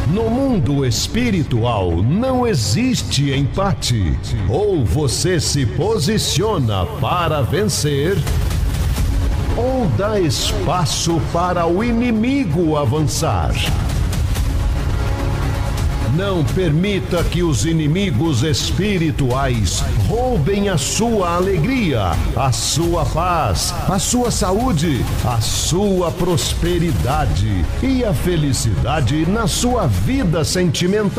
No mundo espiritual não existe empate. Ou você se posiciona para vencer, ou dá espaço para o inimigo avançar. Não permita que os inimigos espirituais roubem a sua alegria, a sua paz, a sua saúde, a sua prosperidade e a felicidade na sua vida sentimental.